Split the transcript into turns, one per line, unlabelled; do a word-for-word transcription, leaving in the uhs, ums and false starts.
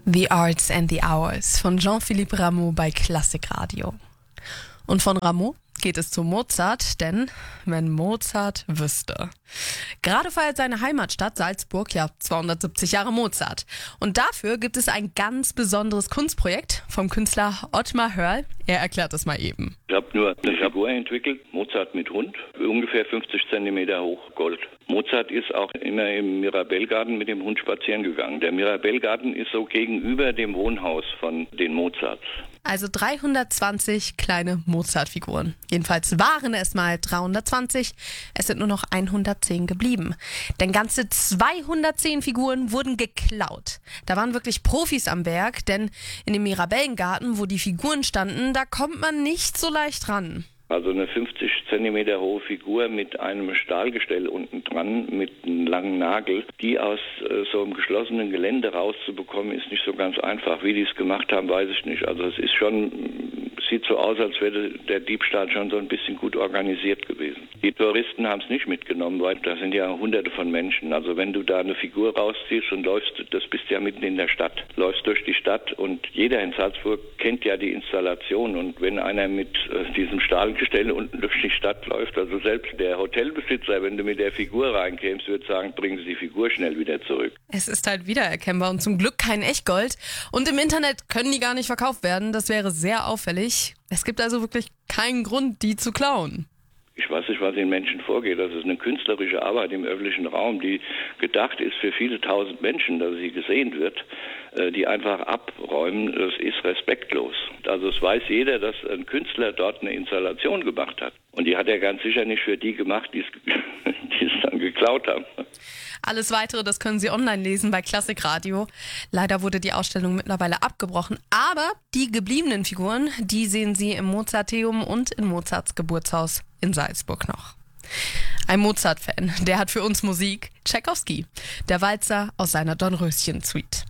The Arts and the Hours von Jean-Philippe Rameau bei Klassikradio. Und von Rameau geht es zu Mozart, denn wenn Mozart wüsste. Gerade feiert seine Heimatstadt Salzburg ja zweihundertsiebzig Jahre Mozart. Und dafür gibt es ein ganz besonderes Kunstprojekt vom Künstler Ottmar Hörl. Er erklärt es mal eben.
Ich habe nur eine Figur entwickelt, Mozart mit Hund, ungefähr fünfzig Zentimeter hoch, Gold. Mozart ist auch immer im Mirabellgarten mit dem Hund spazieren gegangen. Der Mirabellgarten ist so gegenüber dem Wohnhaus von den Mozarts.
Also dreihundertzwanzig kleine Mozart-Figuren. Jedenfalls waren es mal dreihundertzwanzig, es sind nur noch hundertzehn geblieben. Denn ganze zweihundertzehn Figuren wurden geklaut. Da waren wirklich Profis am Werk, denn in dem Mirabellengarten, wo die Figuren standen, da kommt man nicht so leicht ran.
Also eine fünfzig Zentimeter hohe Figur mit einem Stahlgestell unten dran, mit einem langen Nagel, die aus äh, so einem geschlossenen Gelände rauszubekommen, ist nicht so ganz einfach. Wie die es gemacht haben, weiß ich nicht. Also es ist schon, sieht so aus, als wäre der Diebstahl schon so ein bisschen gut organisiert gewesen. Die Touristen haben es nicht mitgenommen, weil da sind ja hunderte von Menschen. Also wenn du da eine Figur rausziehst und läufst, das bist ja mitten in der Stadt, läufst durch die Stadt und jeder in Salzburg kennt ja die Installation. Und wenn einer mit äh, diesem Stahlgestell Stelle unten durch die Stadt läuft. Also selbst der Hotelbesitzer, wenn du mit der Figur reinkämst, würde sagen, bringen Sie die Figur schnell wieder zurück.
Es ist halt wiedererkennbar und zum Glück kein Echtgold. Und im Internet können die gar nicht verkauft werden. Das wäre sehr auffällig. Es gibt also wirklich keinen Grund, die zu klauen.
Ich weiß nicht, was in Menschen vorgeht. Das ist eine künstlerische Arbeit im öffentlichen Raum, die gedacht ist für viele tausend Menschen, dass sie gesehen wird, die einfach abräumen. Das ist respektlos. Also es weiß jeder, dass ein Künstler dort eine Installation gemacht hat. Und die hat er ganz sicher nicht für die gemacht, die es dann geklaut haben.
Alles Weitere, das können Sie online lesen bei Klassikradio. Leider wurde die Ausstellung mittlerweile abgebrochen. Aber die gebliebenen Figuren, die sehen Sie im Mozarteum und in Mozarts Geburtshaus in Salzburg noch. Ein Mozart-Fan, der hat für uns Musik Tschaikowski, der Walzer aus seiner Dornröschen-Suite.